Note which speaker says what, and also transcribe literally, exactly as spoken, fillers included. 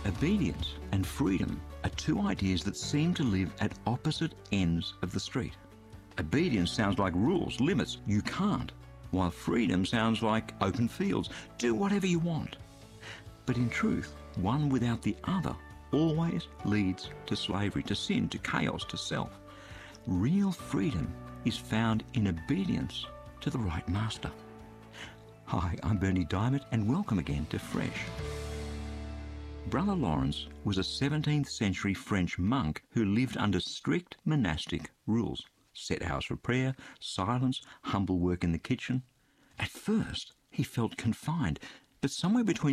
Speaker 1: Obedience and freedom are two ideas that seem to live at opposite ends of the street. Obedience sounds like rules, limits, you can't, while freedom sounds like open fields, do whatever you want. But in truth, one without the other always leads to slavery, to sin, to chaos, to self. Real freedom is found in obedience to the right master. Hi, I'm Berni Dymet, and welcome again to Fresh. Brother Lawrence was a seventeenth century French monk who lived under strict monastic rules. Set hours for prayer, silence, humble work in the kitchen. At first, he felt confined, but somewhere between